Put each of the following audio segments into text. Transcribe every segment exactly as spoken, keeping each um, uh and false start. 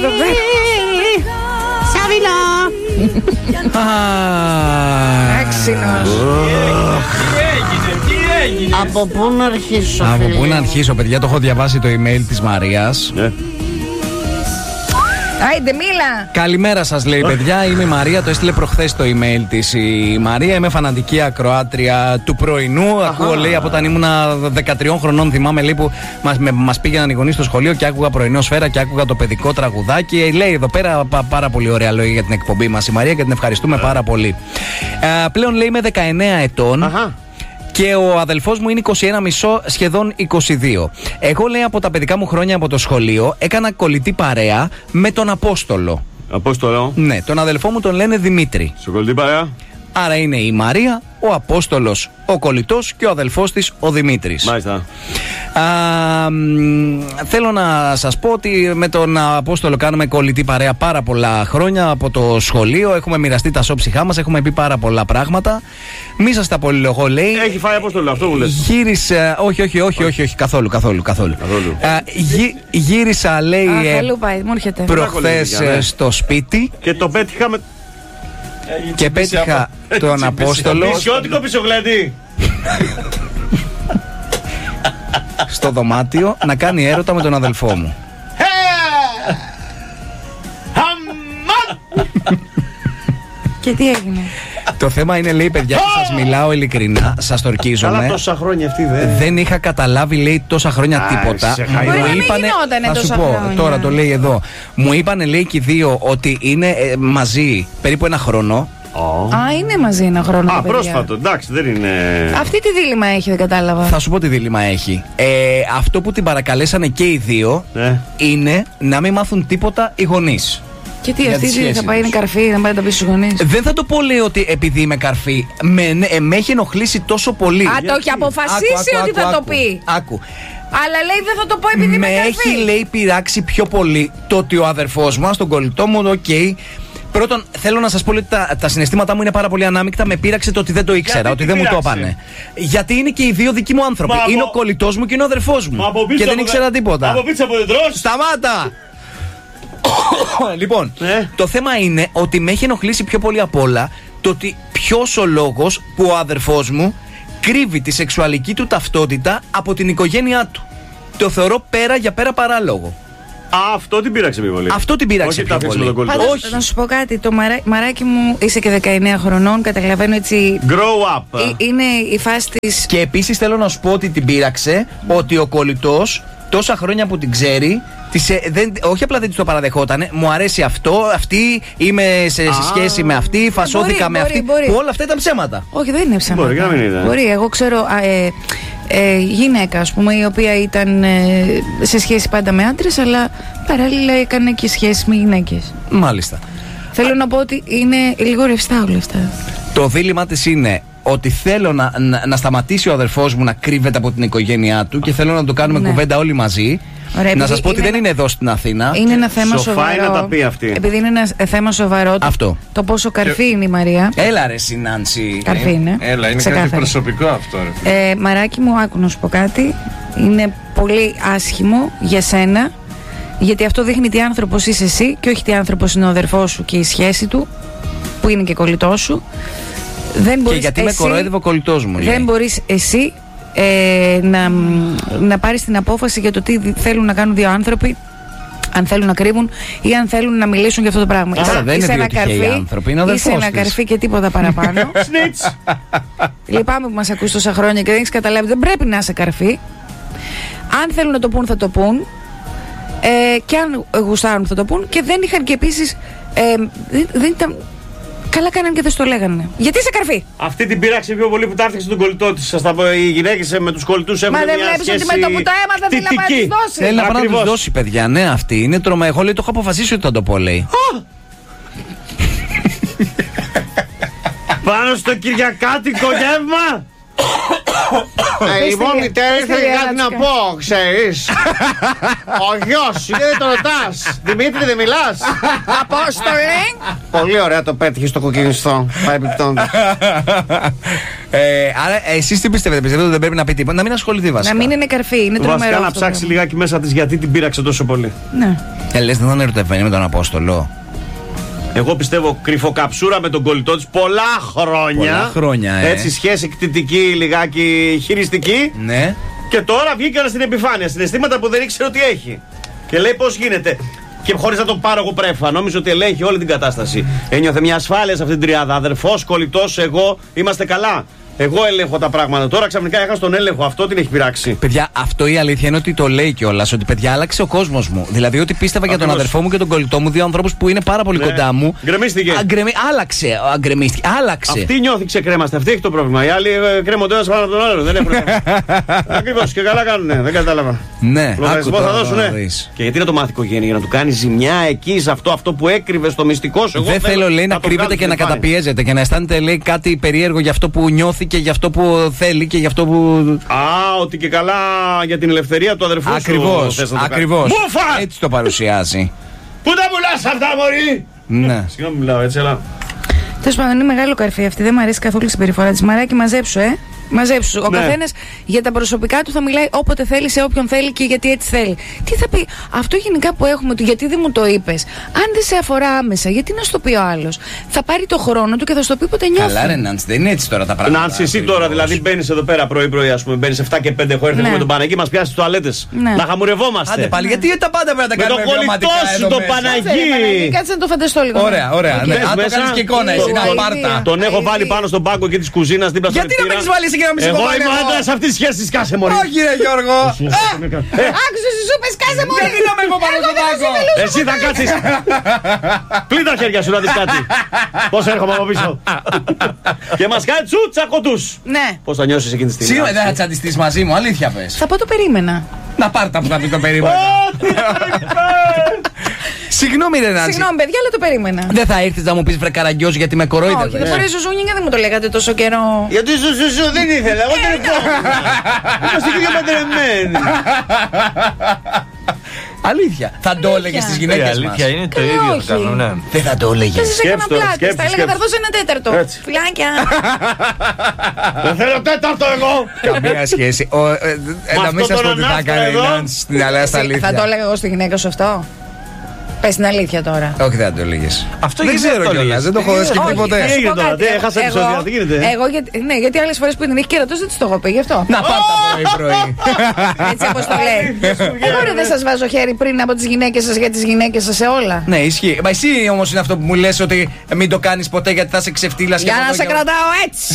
εδώ πέρα. Σαβινό. Άξινος. Από πού να αρχίσω? Από πού να αρχίσω, παιδιά, το έχω διαβάσει το email της Μαρίας. Ναι. Άιντε, μίλα. Καλημέρα σας, λέει, παιδιά. Είμαι η Μαρία. Το έστειλε προχθές το email της η Μαρία. Είμαι φανατική ακροάτρια του πρωινού. Ακούω, λέει, από όταν ήμουνα δεκατρία χρονών. Θυμάμαι, λέει, που μας, με, μας πήγαιναν οι γονείς στο σχολείο και άκουγα πρωινό σφαίρα και άκουγα το παιδικό τραγουδάκι. Λέει εδώ πέρα πά, πάρα πολύ ωραία λόγια για την εκπομπή μας η Μαρία και την ευχαριστούμε πάρα πολύ. Ε, πλέον, λέει, είμαι δεκαεννέα ετών. Αχα. Και ο αδελφός μου είναι είκοσι ένα μισό, σχεδόν είκοσι δύο. Εγώ, λέει, από τα παιδικά μου χρόνια από το σχολείο έκανα κολλητή παρέα με τον Απόστολο. Απόστολο. Ναι, τον αδελφό μου τον λένε Δημήτρη. Σε κολλητή παρέα. Άρα είναι η Μαρία, ο Απόστολος, ο κολλητός και ο αδελφός της, ο Δημήτρης. Μάλιστα. Α, μ, θέλω να σας πω ότι με τον Απόστολο κάνουμε κολλητή παρέα πάρα πολλά χρόνια από το σχολείο. Έχουμε μοιραστεί τα σώψυχά μας, έχουμε πει πάρα πολλά πράγματα. Μη σας τα πολυλογώ, λέει. Έχει φάει Απόστολο, αυτό μου λες. Γύρισα. Όχι, όχι, όχι, όχι, όχι, καθόλου, καθόλου. καθόλου. καθόλου. Α, γύ, γύρισα, λέει, Αχ, ε, αλλού πάει, μου έρχεται. προχθές Ναι. ε, στο σπίτι Και το πέτυχα με. και πέτυχα τον Απόστολο Νησιώτικο πισογλέντι. στο δωμάτιο να κάνει έρωτα με τον αδελφό μου. Και τι έγινε? Το θέμα είναι, λέει, παιδιά, και σας μιλάω ειλικρινά, σας το ορκίζομαι. Καλά, τόσα χρόνια αυτή δεν. Δεν είχα καταλάβει, λέει, τόσα χρόνια Α, τίποτα. σε χαϊδεύω. Μπορεί να μην είπανε, γινότανε θα σου τόσα πω, χρόνια. τώρα το λέει εδώ. Μου είπανε, λέει, και οι δύο ότι είναι ε, μαζί περίπου ένα χρόνο. Oh. Α, είναι μαζί ένα χρόνο. Α, τα παιδιά. πρόσφατο, εντάξει, δεν είναι. Αυτή τι δίλημμα έχει, δεν κατάλαβα. Θα σου πω τι δίλημμα έχει. Ε, αυτό που την παρακαλέσανε και οι δύο Ναι. είναι να μην μάθουν τίποτα οι γονείς. Και τι, για αυτή τις τι, θα σχέσεις πάει, είναι τους. καρφί, να πάει να τα πει στους γονείς. Δεν θα το πω, λέει, ότι επειδή είμαι καρφί. Με, ε, με έχει ενοχλήσει τόσο πολύ. Α, το έχει αποφασίσει ότι θα το πει. Άκου. Αλλά λέει δεν θα το πω επειδή είμαι Με καρφί. έχει, λέει, πειράξει πιο πολύ το ότι ο αδερφός μου, στον κολλητό μου, οκ. Okay. Πρώτον, θέλω να σας πω ότι τα, τα συναισθήματά μου είναι πάρα πολύ ανάμεικτα. Με πείραξε το ότι δεν το ήξερα, Γιατί ότι τι δεν μου το πείραξε? έπανε. Γιατί είναι και οι δύο δικοί μου άνθρωποι. Μα Είναι από- ο κολλητός μου και είναι ο αδερφός μου. Μα από πίσω Και δεν από ήξερα δε- τίποτα. Από πίτσα που δεν τρως. Σταμάτα! Λοιπόν, Ε. το θέμα είναι ότι με έχει ενοχλήσει πιο πολύ απ' όλα το ότι ποιος ο λόγος που ο αδερφός μου κρύβει τη σεξουαλική του ταυτότητα από την οικογένειά του. Το θεωρώ πέρα για πέρα παράλογο. Α, αυτό την πείραξε πιο πολύ. Αυτό την πείραξε Όχι, πιο τα αφήσουμε πολύ. τον κολλητό. Πάντως- Πάντως, να σου πω κάτι, το μαρά, μαράκι μου είσαι και δεκαεννέα χρονών, καταλαβαίνω έτσι. Grow up. Ε, είναι η φάση της. Και επίσης θέλω να σου πω ότι την πείραξε ότι ο κολλητός τόσα χρόνια που την ξέρει. Της, ε, δεν, όχι απλά δεν της το παραδεχότανε, μου αρέσει αυτό, αυτή, είμαι σε, σε σχέση με αυτή, φασώθηκα μπορεί, με αυτή. μπορεί. Που όλα αυτά ήταν ψέματα. Όχι, δεν είναι ψέματα. Μπορεί και να μην είναι. Μπορεί, εγώ ξέρω α, ε, ε, γυναίκα, ας πούμε, η οποία ήταν ε, σε σχέση πάντα με άντρες, αλλά παράλληλα έκανε και σχέση με γυναίκες. Μάλιστα. Θέλω να πω ότι είναι λίγο ρευστά όλα αυτά. Το δίλημά της είναι ότι θέλω να, να, να σταματήσει ο αδερφός μου να κρύβεται από την οικογένειά του και θέλω να το κάνουμε Ναι. κουβέντα όλοι μαζί. Ωραία, να επειδή σας πω ότι είναι δεν ένα- είναι εδώ στην Αθήνα. Είναι ένα θέμα Σοφά σοβαρό. είναι να τα πει αυτή. Επειδή είναι ένα ε, θέμα σοβαρό. το- Αυτό. Το πόσο καρφί είναι η Μαρία. Έλα ρε Συνάνση. Καρφί είναι. Έλα, είναι Ξεκάθαρα. κάτι προσωπικό αυτό, ρε. Ε, μαράκι μου, άκου να σου πω κάτι. Είναι πολύ άσχημο για σένα. Γιατί αυτό δείχνει τι άνθρωπος είσαι εσύ και όχι τι άνθρωπος είναι ο αδερφός σου και η σχέση του, που είναι και κολλητός σου. Δεν Και μπορείς γιατί με εσύ- κοροϊδεύε ο κολλητός μου. λέει. Δεν μπορείς εσύ ε, να, να πάρεις την απόφαση για το τι θέλουν να κάνουν δύο άνθρωποι, αν θέλουν να κρύβουν ή αν θέλουν να μιλήσουν για αυτό το πράγμα. Άρα Είσαι- δεν είναι είσαι δύο ένα τυχαίοι καρφί, άνθρωποι, είναι ο είσαι αδερφός ένα της. καρφί και τίποτα παραπάνω. Σνιτς. Λυπάμαι που μας ακούς τόσα χρόνια και δεν έχεις καταλάβει. Δεν πρέπει να είσαι καρφί. Αν θέλουν να το πούν, θα το πούν. Ε, και αν γουστάρουν, θα το πούν. Και δεν είχαν και επίσης. Ε, δεν, δεν ήταν. Καλά κάναν και δεν στο λέγανε. Γιατί είσαι καρφί. Αυτή την πείραξε πιο πολύ που τα έφτιαξε τον κολλητό τη. Σα τα πω, οι γυναίκες με τους κολλητούς έχουν Μα μια δεν βλέπεις σχέση ότι με το που το έμαθα θέλει να πάει να κτητική. τους δώσει. Θέλει να πάει να Ακριβώς. τους δώσει, παιδιά. Ναι, αυτή είναι τρομα. Εγώ, λέει, το έχω αποφασίσει ότι θα το πω, λέει. Πάνω στο κυριακάτικο γεύμα. Ε, Λοιπόν, μητέρα, ήθελε κάτι να πω, ξέρεις. Ο γιος, δεν το ρωτάς. Δημήτρη, δεν μιλάς. Απόστολε. Πολύ ωραία το πέτυχε στο κοκκινιστό. Παρεμπιπτόντως. Άρα, εσείς τι πιστεύετε, πιστεύετε ότι δεν πρέπει να πει τίποτα, να μην ασχοληθεί βασικά. Να μην είναι καρφί, είναι τρομερό. Βασικά να αυτό ψάξει το λιγάκι μέσα τη γιατί την πείραξε τόσο πολύ. πράγμα. Ναι. Ε, λες, δεν θα ερωτευμένη με τον Απόστολο. Εγώ πιστεύω κρυφοκαψούρα με τον κολλητό της πολλά χρόνια. Πολλά χρόνια, ε. Έτσι, σχέση κτητική, λιγάκι χειριστική. Ναι. Και τώρα βγήκε στην επιφάνεια, συναισθήματα που δεν ήξερε ότι έχει. Και λέει πώς γίνεται. Και χωρίς να το πάρω εγώ πρέφα, νόμιζε ότι ελέγχει όλη την κατάσταση. Ένιωθε μια ασφάλεια σε αυτήν την τριάδα. Αδερφός, κολλητός, εγώ, είμαστε καλά. Εγώ ελέγχω τα πράγματα. Τώρα ξαφνικά έχασα τον έλεγχο. Αυτό την έχει πειράξει. Παιδιά, αυτό η αλήθεια είναι ότι το λέει κιόλας. Ότι παιδιά άλλαξε ο κόσμος μου. Δηλαδή ότι πίστευα για τον Ακριβώς. αδερφό μου και τον κολλητό μου, δύο ανθρώπους που είναι πάρα πολύ Ναι. κοντά μου. Γκρεμίστηκε. Αγκρεμι... Άλλαξε, αγκρεμίστηκε. Άλλαξε. Αυτή νιώθει ξεκρέμαστε. Αυτή έχει το πρόβλημα. Οι άλλοι ε, κρέμονται ένας πάνω από τον άλλο. Δεν έχουν. Ακριβώς και καλά κάνουνε. Δεν κατάλαβα. Ναι, Λογαριασμό άκου θα τώρα, δώσουνε. να δεις. Και γιατί να το μάθει η οικογένεια, για να του κάνει ζημιά εκεί σε αυτό, αυτό που έκρυβε στο μυστικό σου. Εγώ Δεν θέλω, λέει, να το κρύβεται βγάλω και να στην επιφάνεια. καταπιέζεται και να αισθάνεται, λέει, κάτι περίεργο για αυτό που νιώθει και για αυτό που θέλει και για αυτό που. Α, ότι και καλά για την ελευθερία του αδερφού σου. Ακριβώς, θες να το ακριβώς. κάνεις. Μούφα! Έτσι το παρουσιάζει. Πού τα πουλάς αυτά, μωρή! Ναι. Συγγνώμη, μιλάω έτσι, αλλά. Τέλος πάντων, είναι μεγάλο καρφί αυτή. Δεν μου αρέσει καθόλου η συμπεριφορά τη. Μαράκι, μαζέψου, ε. Μαζέψου. Ο Ναι. καθένας για τα προσωπικά του θα μιλάει όποτε θέλει, σε όποιον θέλει και γιατί έτσι θέλει. Τι θα πει, αυτό γενικά που έχουμε του, γιατί δεν μου το είπες. Αν δεν σε αφορά άμεσα, γιατί να σου το πει ο άλλος. Θα πάρει το χρόνο του και θα σου το πει όποτε νιώθει. Καλά, ρε Νάντση, δεν είναι έτσι τώρα τα πράγματα. Νάνση, εσύ τώρα δηλαδή μπαίνει εδώ πέρα πρωί-πρωί, α πούμε. Μπαίνει εφτά και πέντε. Έχω έρθει Ναι. εγώ με τον Παναγί, μα πιάσει τι τουαλέτες. Ναι. Να χαμουρευόμαστε. Άντε πάλι, γιατί τα πάντα πρέπει να τα Με κάνουμε το κολλητό βιωματικά σου, εδώ το μέσα. Παναγί. Κάτσε, ρε, Παναγί, κάτσε να το φανταστώ λίγο. Ωραία, ωραία. Ναι. Μπες Αν το μέσα. κάνεις και εικόνα, εσύ να Τον- πάρτα. Τον έχω Ε, βάλει ε, πάνω στον πάγκο εκεί τη κουζίνα δίπλα στο Γιατί να με έχεις βάλει εσύ και να με Εγώ σηκωβάλει είμαι εγώ? άντρα αυτή τη σχέση, κάσε μωρή. Όχι, ρε Γιώργο. Άκουσες τι σου είπες, κάσε μου. Γιατί να με έχω πάνω στον πάγκο. Εσύ θα κάτσεις. Πλύνει τα χέρια σου να δεις κάτι. Πώς έρχομαι από πίσω. Και μας κάνει τσούτσα κοντούς. Ναι. Πώς θα νιώσεις εκείνη τη στιγμή. Σίγουρα δεν θα τσαντιστείς μαζί μου, αλήθεια πες. Θα πω το περίμενα. Να πάρτα που θα πει το περίμενα. Συγγνώμη, ρε Νάνση. Συγγνώμη, παιδιά, αλλά το περίμενα. Δεν θα έρθεις να μου πεις βρε καραγκιόζη γιατί με Όχι, κορόιδευες. δεν μπορεί ζουζούνια, δεν μου το λέγατε τόσο καιρό. Γιατί σου σου σου δεν ήθελα, εγώ δεν ήθελα. Είμαστε και δύο παντρεμένοι. Αλήθεια. Θα το έλεγες στις Η γυναίκες μας. αλήθεια είναι το Καλά, ίδιο όχι. θα κάνουν, ναι. Δεν θα το Θα έλεγες. σα έκανα Σκέψου το, πλάτε. σκέψου, Τα έλεγα θα σκέψου. δώσω ένα τέταρτο. Έτσι. Φιλάκια. Δεν θέλω τέταρτο εγώ. Καμία σχέση. Ο, ε, ε, να μην αυτόν σας πω τον τι θα ανάφερα έκανε η εδώ. Νάνση στην αλήθεια στα αλήθεια. Θα το έλεγα εγώ στη γυναίκα σου αυτό. Πες την αλήθεια τώρα. Όχι, δεν θα το έλεγες. Αυτό Δεν γιατί ξέρω δεν το κιόλας, έλεγες. δεν το έχω σκεφτεί Όχι, ποτέ. θα σου Τι έγινε πω τώρα, κάτι. τι, έχασα Εγώ- επεισόδια, τι γίνεται? Εγώ, γιατί, ναι, γιατί άλλες φορές που την έχει κερατός δεν της το έχω πει γι' αυτό. Να πάρτα πρωί-πρωί. Έτσι όπως το λέει. Εγώ ρε, δεν σας βάζω χέρι πριν από τις γυναίκες σας για τις γυναίκες σας σε όλα. Ναι, ισχύει. Μα εσύ όμως είναι αυτό που μου λες ότι μην το κάνεις ποτέ γιατί θα σε ξεφτύλας και Για από να εδώ σε και- κρατάω έτσι.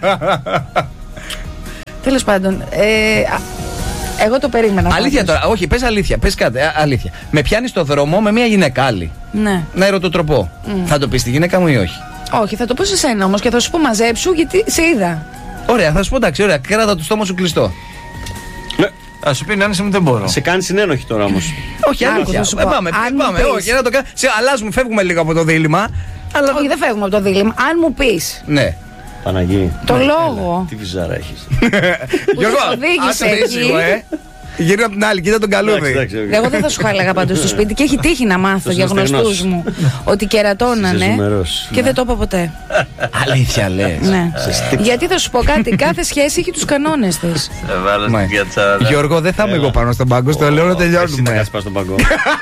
Τέλος πάντων, ε, α, εγώ το περίμενα. Αλήθεια πάντως. τώρα, όχι, πες αλήθεια, πες κάτι, α, αλήθεια. Με πιάνεις στο δρόμο με μια γυναίκα άλλη. Ναι. Να ερωτοτροπώ. Θα το πεις στη γυναίκα μου ή όχι? Όχι, θα το πω σε σένα όμως και θα σου πω μαζέψου γιατί σε είδα. Ωραία, θα σου πω εντάξει, ωραία, κράτα το στόμα σου κλειστό. Α σου πει Νάνση μου δεν μπορώ. Σε κάνει συνένοχη τώρα όμως. Όχι, Άκου, αλήθεια. θα σου Ε, πω. πάμε, Αν πάμε. μου πεις- Όχι, να το κάνω. Σε αλλάζουμε, φεύγουμε λίγο από το δίλημμα. Αλλά... Όχι, δεν φεύγουμε από το δίλημμα. Αν μου πεις Ναι. Παναγί. το λόγο Τι βυζάρα έχεις. Γιώργο, σε οδήγησε άσε με εκεί. ήσυχο, ε. Γύρω από την άλλη, κοίτα τον Εντάξει, καλούδι. εντάξει, οκ. εγώ δεν θα σου χάλαγα πάντως στο σπίτι και έχει τύχει να μάθω Αυτός για είναι γνωστούς στεγνός. μου ότι κερατώνανε Είσαι ζουμερός. και δεν το είπα ποτέ. Αλήθεια λες. Ναι. Γιατί θα σου πω κάτι, κάθε σχέση έχει τους κανόνες της. Θα βάλω Μα, στην πιατσάρα. Γιώργο, δεν θα είμαι εγώ πάνω στον πάγκο, στο λέω να Εσύ θα τελειώνουμε. κάτσεις πάνω στον παγκό.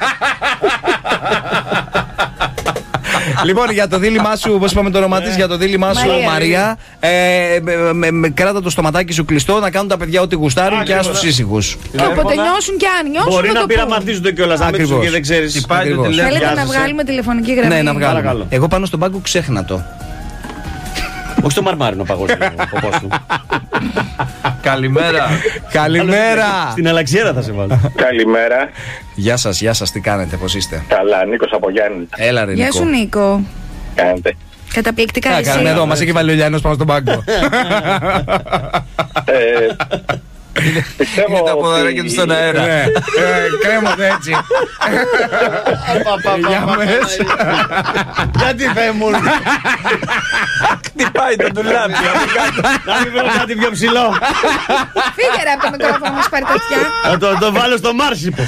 Λοιπόν, για το δίλημά σου, όπως είπαμε το όνομα της, για το δίλημά σου, Μαρία. Μαρία, ε, με- με- με- κράτα το στοματάκι σου κλειστό, να κάνουν τα παιδιά ό,τι γουστάρουν και Ακριβώς. άστος σύσυγους. Και όποτε νιώσουν και αν νιώσουν Μπορεί να να το πούν. πειραματίζονται κιόλας, να μην τους Ακριβώς. και δεν ξέρεις. Τι πάει το Ακριβώς. τηλέφωνο. Θέλετε να Βιάζεσαι. βγάλουμε τηλεφωνική γραμμή. Ναι, να βγάλουμε. Παρακαλώ. Εγώ πάνω στον πάγκο ξέχνα το. Όχι στο μαρμάρινο παγός ο ποπός του. Καλημέρα. Καλημέρα! Στην αλαξιέρα θα σε βάλω. Καλημέρα. Γεια σας, γεια σας, τι κάνετε, πώς είστε? Καλά, Νίκος από Γιάννη. Έλα ρε Γεια Νικό. σου Νίκο. Κάνετε. Καταπληκτικά Τι να εσύ. κάνουμε εδώ, μας έχει βάλει ο Λιάνος πάνω στον πάγκο. Ε, πιστεύω Είναι τα ποδαράκια ότι- του στον αέρα. Ναι, ε, κρέμονται έτσι. Για μες. Γιατί φέμουν. χτυπάει το ντουλάπι. Να μην βρω κάτι πιο ψηλό. Φύγε ρε από το μικρόφωνο, μας πάρει τα αυτιά. Θα το, το βάλω στο Μάρσιπο.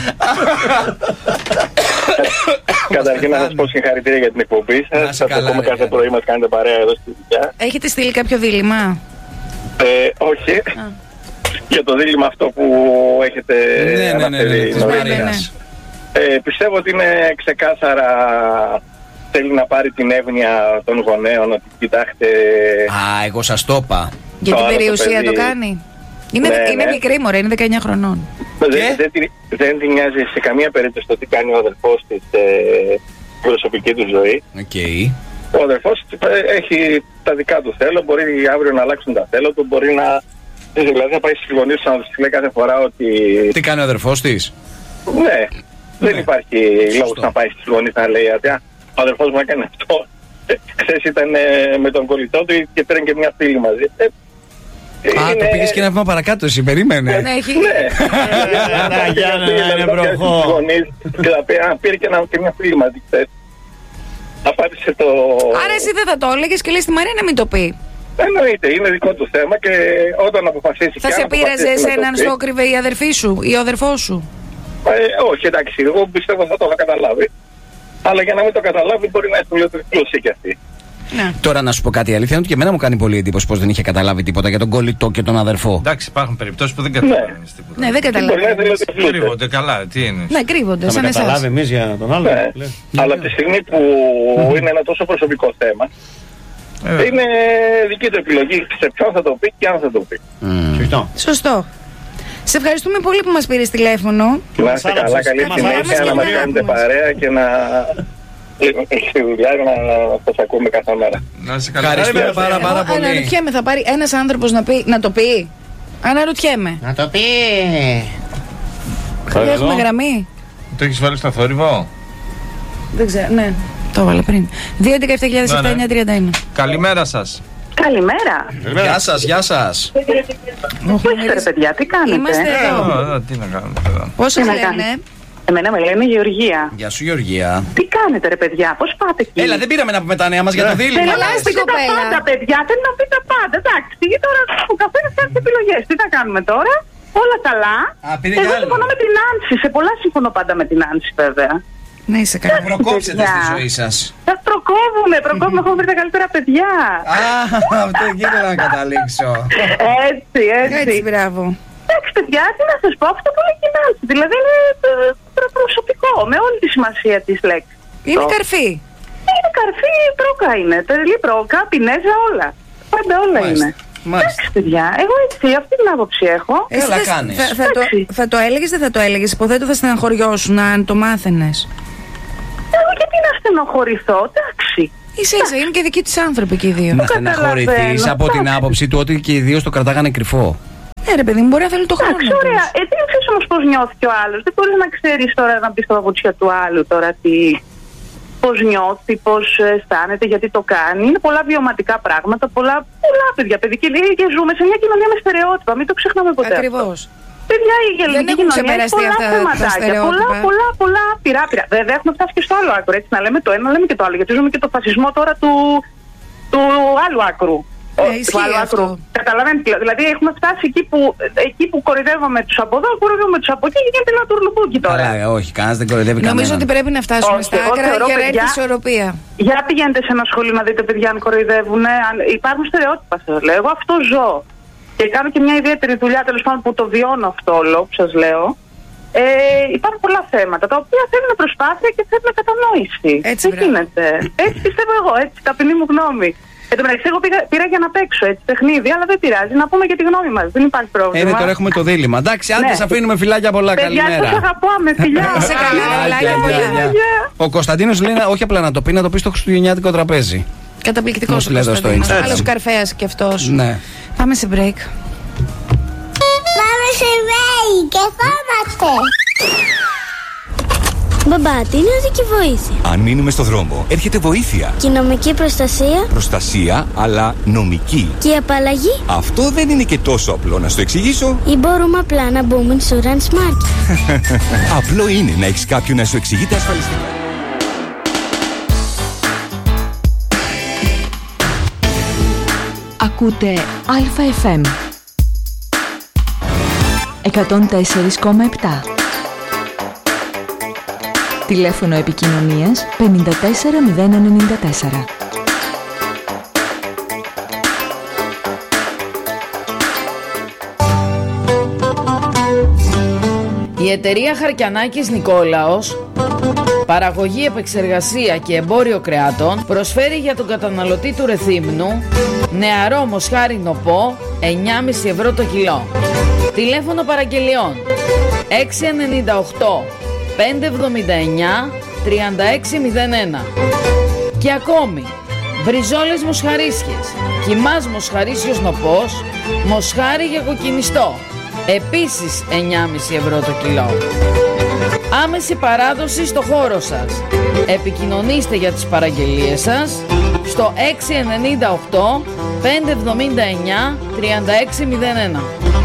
Καταρχήν να σας πω συγχαρητήρια για την εκπομπή σας. Σας ακούμε κάθε πρωί, μας κάνετε παρέα εδώ στη δουλειά. Έχετε στείλει κάποιο δίλημμα? Ε, όχι. Για το δίλημμα αυτό που έχετε αναφέρει νωρίτερα. Ε, πιστεύω ότι είναι ξεκάθαρα, θέλει να πάρει την εύνοια των γονέων, ότι κοιτάξτε... Α, εγώ σας το είπα. Για την περιουσία το κάνει. Είναι, ναι, είναι ναι. μικρή μωρέ, είναι δεκαεννιά χρονών. Δεν, δεν, δεν την νοιάζει σε καμία περίπτωση το τι κάνει ο αδελφός της στην ε, προσωπική του ζωή. Okay. Ο αδελφός έχει τα δικά του θέλω, μπορεί αύριο να αλλάξουν τα θέλω του, μπορεί να... Δηλαδή να πάει στους γονείς να τους λέει κάθε φορά ότι... Τι κάνει ο αδερφός της? Ναι, δεν ναι. υπάρχει λόγος να πάει στους γονείς να λέει ότι ο αδελφός μου έκανε αυτό. Χθες ήταν ε, με τον κολλητό του και πήραν και μια φίλη μαζί. Ε, Α, είναι... το πήγες και ένα βήμα παρακάτω, εσύ περίμενε. Ναι, έχει. Για να είναι προχώ. Πήρε και μια φίλη μαζί χθες. Απάντησε το... Άρα εσύ δεν θα το έλεγες και λες στη Μαρία να μην το πει. Εννοείται, είναι δικό του θέμα και όταν αποφασίσει... Θα σε πείραζε εσέναν στο κρυβε η αδερφή σου ή ο αδερφός σου? Ε, όχι, εντάξει, εγώ πιστεύω θα το είχα καταλάβει. Αλλά για να μην το καταλάβει μπορεί να έχει λίγο τρικλώσει και αυτή. Ναι. Τώρα να σου πω κάτι, αλήθεια είναι ότι και εμένα μου κάνει πολύ εντύπωση πως δεν είχε καταλάβει τίποτα για τον κολλητό και τον αδερφό. Εντάξει, υπάρχουν περιπτώσεις που δεν καταλαβαίνεις τίποτα. Ναι, δεν καταλαβαίνεις. Κρύβονται καλά, τι είναι. Ναι, κρύβονται, σαν εσάς. Θα καταλάβει εμείς για τον άλλο. Ναι. Αλλά από τη στιγμή που είναι ένα τόσο προσωπικό θέμα, ε, είναι δική του επιλογή σε ποιον θα το πει και αν θα το πει. Mm. Σωστό. Σε ευχαριστούμε πολύ που μας πήρες τηλέφωνο. Να είστε καλά, καλή συνέχεια, να μας κάνετε παρέα και να... στη δουλειά να σας ακούμε κάθε μέρα. Να είσαι καλά. Ευχαριστούμε πάρα, πάρα πολύ. Αναρωτιέμαι, θα πάρει ένας άνθρωπος να, πει, να το πει? Αναρωτιέμαι. Να το πει. Χρειάζομαι γραμμή. Το έχεις βάλει στο θόρυβο? Δεν ξέρω, ναι. Το έβαλα πριν. δύο έντεκα επτά επτά εννιά τριάντα ένα. Καλημέρα σας. Καλημέρα. Γεια σας, γεια σας. Πού είστε ρε παιδιά, τι κάνετε? Είμαστε εδώ. εδώ. Τι να κάνουμε εδώ? Πώς σας λένε? κάνουμε? Εμένα με λένε Γεωργία. Γεια σου Γεωργία. Τι κάνετε ρε παιδιά, πώς πάτε εκεί? Έλα, δεν πήραμε να πούμε τα νέα μας για το δίλημμα. Θέλω να στην πείτε τα κοπέλα. πάντα παιδιά, θέλω να πείτε τα πάντα. Εντάξει, τώρα ο καθένας κάνει τις επιλογές. Τι θα κάνουμε τώρα? Όλα καλά. Α, πήρε Εγώ κι άλλο. συμφωνώ με την Άνση, σε πολλά συμφωνώ πάντα με την Άνση βέβαια. Ναι, είσαι καλά. Προκόψετε στη ζωή σας. Θα προκόβουμε, προκόβουμε, έχουμε βρει τα καλύτερα παιδιά. Α, αυτό εκεί ήθελα να καταλήξω. Έτσι, έτσι. Έτσι, μπράβο. Εντάξει, παιδιά, τι να σας πω, αυτό που λέει και η Νάνση. Δηλαδή είναι ε, προ- προσωπικό, με όλη τη σημασία της λέξης. Είναι Το- καρφί. Είναι καρφί, πρόκα είναι. Τρελή πρόκα, πινέζα, όλα. Πάντα όλα Μάλιστα. είναι. Μάλιστα. Εντάξει, παιδιά, εγώ έτσι, αυτή την άποψη έχω. Εσύ Καλά θα- κάνεις. Θα, θα, το, Εντάξει. θα το έλεγες, δεν θα το έλεγες? Υποθέτω θα στεναχωριώσουν αν το μάθαινες. Εγώ γιατί να στενοχωρηθώ, εντάξει. Ίσα ίσα, είναι και δικοί της άνθρωποι και οι δύο. Να στεναχωρηθείς καταλαβαίνω. από την Εντάξει. άποψη του ότι και οι δύο το κρατάγανε κρυφό. Ναι, ρε παιδί μου, μπορεί να θέλει το χρόνο. Εντάξει, τους. ωραία. Ε, τι ξέρεις όμως πώς νιώθει και ο άλλος. Δεν μπορείς να ξέρεις τώρα να μπει στα παπούτσια του άλλου τώρα τι... Πώς νιώθει, πώς αισθάνεται, γιατί το κάνει. Είναι πολλά βιωματικά πράγματα, πολλά, πολλά παιδιά. Παιδική ηλικία ζούμε σε μια κοινωνία με στερεότυπα. Μην το ξεχνάμε ποτέ. Ακριβώς. Παιδιά, η Δεν ελληνική έχουν κοινωνία έχει ξεπεραστεί πολλά αυτά τα θεματάκια. στερεότυπα. Πολλά, πολλά, πολλά πειρά, πειρά. Βέβαια, έχουμε φτάσει και στο άλλο άκρο. Έτσι, να λέμε το ένα, να λέμε και το άλλο. Γιατί ζούμε και το φασισμό τώρα του, του άλλου άκρου. Ε, του ισχύει άλλου αυτό. άκρου. Καταλαβαίνετε. Δηλαδή, έχουμε φτάσει εκεί που, εκεί που κορυδεύαμε του από εδώ, κορυδεύουμε του από εκεί και γίνεται ένα τουρλουμπούκι τώρα. Καλά, όχι, κανένας δεν κοροϊδεύει κανέναν. Νομίζω ότι πρέπει να φτάσουμε Όχι, στα εγώ άκρα θεωρώ, για να έρθει παιδιά, η ισορροπία. Για πηγαίνετε σε ένα σχολείο να δείτε παιδιά αν κοροϊδεύουν. Αν... Υπάρχουν στερεότυπα, σας λέω. Εγώ αυτό ζω. Και κάνω και μια ιδιαίτερη δουλειά, τέλος πάντων, που το βιώνω αυτό όλο που σας λέω. Ε, υπάρχουν πολλά θέματα τα οποία θέλουν προσπάθεια και θέλουν κατανόηση. Έτσι, δεν μπράβο. γίνεται. Έτσι πιστεύω εγώ, έτσι, ταπεινή μου γνώμη. Εν τω μεταξύ, εγώ πήγα, πήρα για να παίξω έτσι παιχνίδι, αλλά δεν πειράζει. Να πούμε και τη γνώμη μας. Δεν υπάρχει πρόβλημα. Ε, ναι, τώρα έχουμε το δίλημμα. Εντάξει, άντε, Ναι. σας αφήνουμε φιλάκια πολλά. Παιδιά, Καλημέρα. σας αγαπάμε, φιλιά. Είσαι καλά, φιλάκια Γεια, πολλά. γεια, γεια. Ο Κωνσταντίνος λέει να- όχι απλά να το πει, να το πει στο χριστουγεννιάτικο τραπέζι. Καταπληκτικός Μας ο λέει εδώ στο Κωνσταντίνος. Instagram. Άλλος καρφέας κι αυτός. Ναι. Πάμε σε break. Πάμε σε βέη και φάμαστε. Μπαμπά, τι είναι οδική βοήθεια? Αν μείνουμε στο δρόμο, έρχεται βοήθεια. Και η νομική προστασία Προστασία, αλλά νομική. και η απαλλαγή? Αυτό δεν είναι και τόσο απλό να στο εξηγήσω. Ή μπορούμε απλά να μπούμε στο Rans Market? Απλό είναι να έχεις κάποιον να σου εξηγείται ασφαλιστικά. Ακούτε Αλφα εφ εμ εκατόν τέσσερα κόμμα επτά. Τηλέφωνο επικοινωνίας πέντε τέσσερα μηδέν εννιά τέσσερα. Η εταιρεία Χαρκιανάκης Νικόλαος, παραγωγή, επεξεργασία και εμπόριο κρεάτων, προσφέρει για τον καταναλωτή του Ρεθύμνου νεαρό μοσχάρι νοπό εννιά κόμμα πέντε ευρώ το κιλό. Τηλέφωνο παραγγελιών έξι εννιά οκτώ πέντε εβδομήντα εννιά τριάντα έξι μηδέν ένα. Και ακόμη μπριζόλες μοσχαρίσιες, κιμάς μοσχαρίσιος νοπός, μοσχάρι για κοκκινιστό, επίσης εννιά κόμμα πέντε ευρώ το κιλό. Άμεση παράδοση στο χώρο σας. Επικοινωνήστε για τις παραγγελίες σας στο έξι εννιά οκτώ πέντε εβδομήντα εννιά τριάντα έξι μηδέν ένα.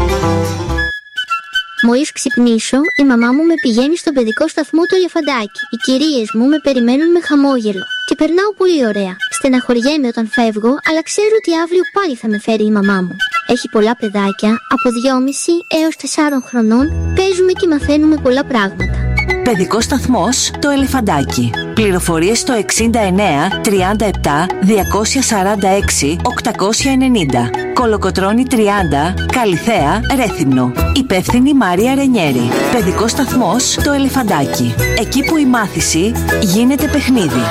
Μόλις ξυπνήσω, η μαμά μου με πηγαίνει στο παιδικό σταθμό του Ελεφαντάκι. Οι κυρίες μου με περιμένουν με χαμόγελο. Και περνάω πολύ ωραία. Στεναχωριέμαι όταν φεύγω, αλλά ξέρω ότι αύριο πάλι θα με φέρει η μαμά μου. Έχει πολλά παιδάκια, από δυόμισι έως τεσσάρων χρονών, παίζουμε και μαθαίνουμε πολλά πράγματα. Παιδικός σταθμός το Ελεφαντάκι. Πληροφορίες στο εξήντα εννέα τριάντα επτά διακόσια σαράντα έξι οκτακόσια ενενήντα. Κολοκοτρώνη τριάντα, Καλιθέα, Ρέθυμνο. Υπεύθυνη Μαρία Ρενιέρη. Παιδικός σταθμός το Ελεφαντάκι. Εκεί που η μάθηση γίνεται παιχνίδι.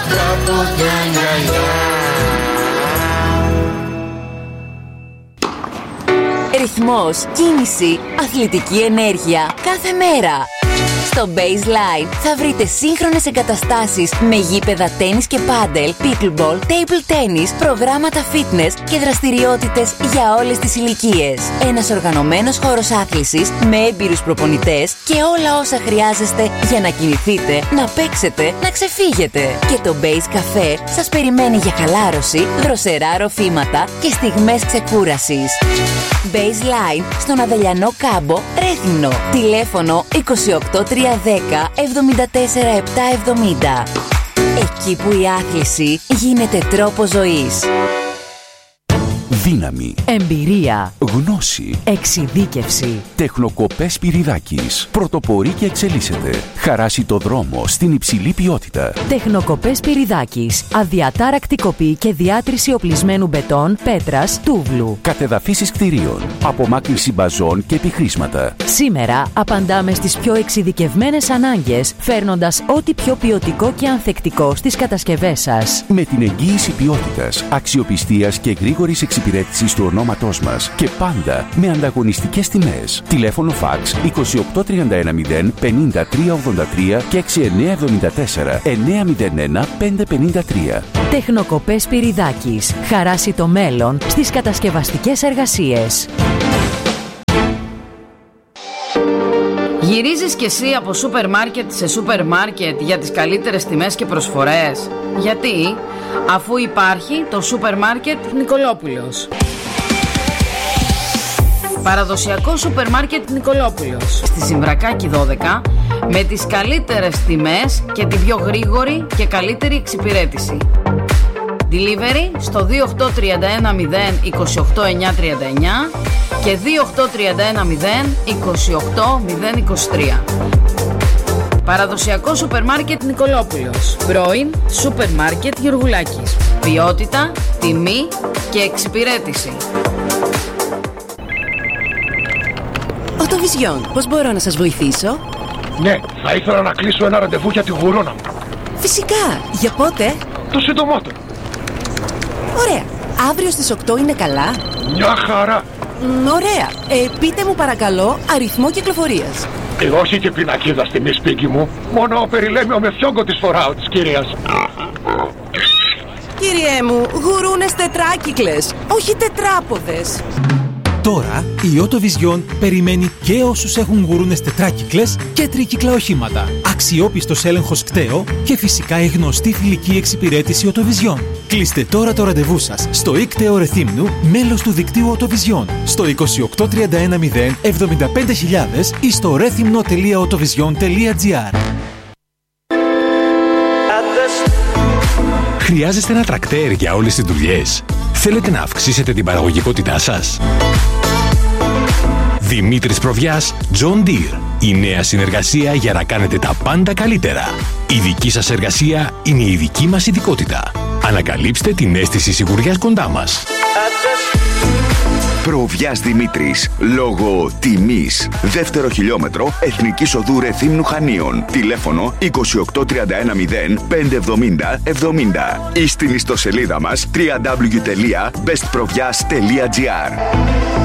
Ρυθμός, κίνηση, αθλητική ενέργεια κάθε μέρα. Στο Baseline θα βρείτε σύγχρονες εγκαταστάσεις με γήπεδα τένις και πάντελ, pickleball, table tennis, προγράμματα fitness και δραστηριότητες για όλες τις ηλικίες. Ένας οργανωμένος χώρος άθλησης με έμπειρους προπονητές και όλα όσα χρειάζεστε για να κινηθείτε, να παίξετε, να ξεφύγετε. Και το Base Café σας περιμένει για χαλάρωση, δροσερά ροφήματα και στιγμές ξεκούρασης. Baseline στον Αδελιανό Κάμπο, Ρέθυμνο. Τηλέφωνο είκοσι οκτώ τριακόσια δέκα εβδομήντα τέσσερα επτακόσια εβδομήντα. Εκεί που η άθληση γίνεται τρόπος ζωής. Δύναμη. Εμπειρία. Γνώση. Εξειδίκευση. Τεχνοκοπές Σπυριδάκης. Πρωτοπορεί και εξελίσσεται. Χαράσει το δρόμο στην υψηλή ποιότητα. Τεχνοκοπές Σπυριδάκης. Αδιατάρακτη κοπή και διάτρηση οπλισμένου μπετόν, πέτρας, τούβλου. Κατεδαφίσεις κτηρίων. Απομάκρυνση μπαζών και επιχρήσματα. Σήμερα απαντάμε στις πιο εξειδικευμένες ανάγκες, φέρνοντας ό,τι πιο ποιοτικό και ανθεκτικό στις κατασκευές σας. Με την εγγύηση ποιότητας, αξιοπιστίας και γρήγορης εξυπηρέτησης του ονόματός μας και πάντα με ανταγωνιστικές τιμές. Τηλέφωνο φαξ είκοσι οκτώ τριάντα ένα μηδέν πενήντα τρία ογδόντα τρία και έξι εννιά εβδομήντα τέσσερα εννιά μηδέν ένα πέντε πενήντα τρία. Τεχνοκοπές Σπυριδάκης. Χαράσει το μέλλον στις κατασκευαστικές εργασίες. Γυρίζεις κι εσύ από σούπερ μάρκετ σε σούπερ μάρκετ για τις καλύτερες τιμές και προσφορές? Γιατί? Αφού υπάρχει το σούπερ μάρκετ Νικολόπουλος. Παραδοσιακό σούπερ μάρκετ Νικολόπουλος στη Ζυμβρακάκη δώδεκα, με τις καλύτερες τιμές και την πιο γρήγορη και καλύτερη εξυπηρέτηση. Delivery στο δύο οκτώ τρία ένα μηδέν είκοσι οκτώ εννιά τριάντα εννιά και δύο οκτώ τρία ένα μηδέν είκοσι οκτώ μηδέν είκοσι τρία. Παραδοσιακό σούπερ μάρκετ Νικολόπουλος. Πρώην σούπερ μάρκετ Γεωργουλάκης. Ποιότητα, τιμή και εξυπηρέτηση. Οτοβιζιόν, πώς μπορώ να σας βοηθήσω? Ναι, θα ήθελα να κλείσω ένα ραντεβού για τη γουρόνα μου. Φυσικά, για πότε? Το συντομότερο. Ωραία, αύριο στις οκτώ είναι καλά? Μια χαρά. Μ, ωραία, ε, πείτε μου παρακαλώ αριθμό κυκλοφορίας. Ε, όχι και πινακίδα στη μη σπίτι μου. Μόνο περιλέμιο με φιόγκο της φοράω της κυρίας. Κύριέ μου, γουρούνες τετράκυκλες, όχι τετράποδες. Τώρα η Ότοβιζιόν περιμένει και όσους έχουν γουρούνες τετράκυκλες και τρίκυκλα οχήματα. Αξιόπιστος έλεγχος κταίο και φυσικά η γνωστή φιλική εξυπηρέτηση Ότοβιζιόν. Κλείστε τώρα το ραντεβού σας στο ΙΚΤΕΟ Ρεθύμνου, μέλος του δικτύου Ότοβιζιόν, στο είκοσι οκτώ τριάντα ένα μηδέν εβδομήντα πέντε χιλιάδες ή στο ρέθυμνο τελεία ότοβιζιόν τελεία τζι άρ. Χρειάζεστε ένα τρακτέρ για όλες τις δουλειές? Θέλετε να αυξήσετε την παραγωγικότητά σας? Δημήτρης Προβιάς, John Deere. Η νέα συνεργασία για να κάνετε τα πάντα καλύτερα. Η δική σας εργασία είναι η δική μας ειδικότητα. Ανακαλύψτε την αίσθηση σιγουριάς κοντά μας. Προβιάς Δημήτρης. Λόγω τιμής. Δεύτερο χιλιόμετρο Εθνικής Οδού Ρεθύμνου Χανίων. Τηλέφωνο είκοσι οκτώ τριάντα ένα μηδέν πεντακόσια εβδομήντα εβδομήντα ή στην ιστοσελίδα μας double-u double-u double-u τελεία best provias τελεία gr.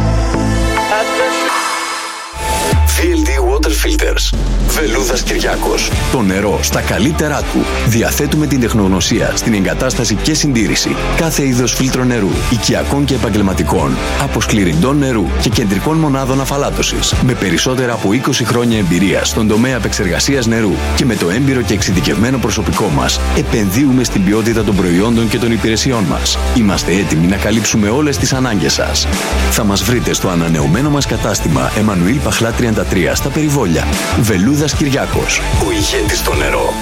βι ελ ντι Water Filters. Βελούδας Κυριάκος. Το νερό στα καλύτερά του. Διαθέτουμε την τεχνογνωσία στην εγκατάσταση και συντήρηση κάθε είδος φίλτρο νερού, οικιακών και επαγγελματικών, αποσκληρυντών νερού και κεντρικών μονάδων αφαλάτωσης. Με περισσότερα από είκοσι χρόνια εμπειρία στον τομέα επεξεργασίας νερού και με το έμπειρο και εξειδικευμένο προσωπικό μας, επενδύουμε στην ποιότητα των προϊόντων και των υπηρεσιών μας. Είμαστε έτοιμοι να καλύψουμε όλες τις ανάγκες σας. Θα μας βρείτε στο ανανεωμένο μας κατάστημα Εμμανουήλ Παχλά τριάντα τρία στα Περιβόλια. Βελούδας Κυριάκος. Ο ηγέτης στο νερό.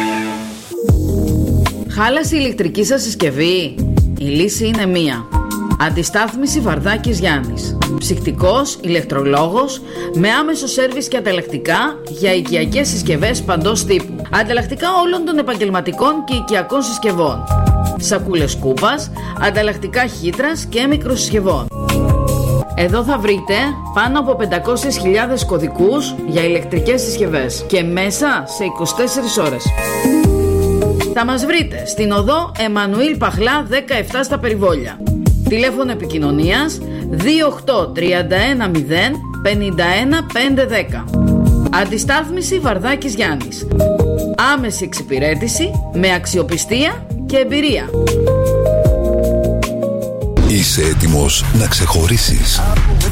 Χάλασε η ηλεκτρική σας συσκευή? Η λύση είναι μία. Αντιστάθμιση Βαρδάκης Γιάννης. Ψυκτικός, ηλεκτρολόγος, με άμεσο σέρβις και ανταλλακτικά για οικιακές συσκευές παντός τύπου. Ανταλλακτικά όλων των επαγγελματικών και οικιακών συσκευών. Σακούλες κούπας, ανταλλακτικά χύτρας και μικροσυσκευών. Εδώ θα βρείτε πάνω από πεντακόσιες χιλιάδες κωδικούς για ηλεκτρικές συσκευές και μέσα σε είκοσι τέσσερις ώρες. Θα μας βρείτε στην οδό Εμμανουήλ Παχλά δεκαεπτά στα Περιβόλια. Τηλέφωνο επικοινωνίας δύο οκτώ τρία ένα μηδέν πενήντα ένα πεντακόσια δέκα. Αντιστάθμιση Βαρδάκης Γιάννης. Άμεση εξυπηρέτηση με αξιοπιστία και εμπειρία. Είσαι έτοιμος να ξεχωρίσεις?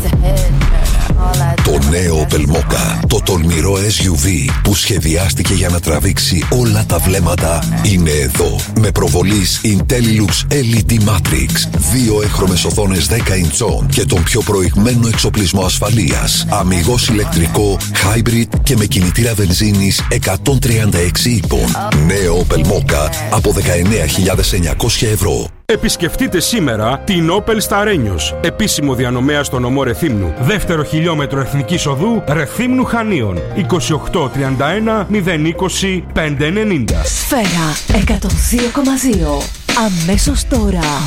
Το νέο Opel Mokka, το τολμηρό ες γιου βι που σχεδιάστηκε για να τραβήξει όλα τα βλέμματα, είναι εδώ. Με προβολής IntelliLux ελ ι ντι Matrix, δύο έχρωμες οθόνες δέκα ιντσών και τον πιο προηγμένο εξοπλισμό ασφαλείας. Αμιγώς ηλεκτρικό, hybrid και με κινητήρα βενζίνης εκατόν τριάντα έξι ύπων. Νέο Opel Mokka από δεκαεννέα χιλιάδες εννιακόσια ευρώ. Επισκεφτείτε σήμερα την Opel Σταρένιος, επίσημο διανομέα στο νομό Ρεθύμνου. Δεύτερο χιλιόμετρο Εθνικής Οδού Ρεθύμνου Χανίων. είκοσι οκτώ τριάντα ένα μηδέν είκοσι πεντακόσια ενενήντα. Σφαίρα εκατόν δύο κόμμα δύο. Αμέσως τώρα.